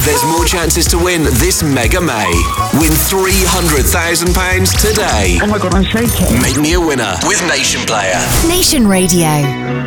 there's more chances to win this Mega May. Win £300,000 today. Oh my God, I'm shaking. Make me a winner with Nation Player. Nation Radio.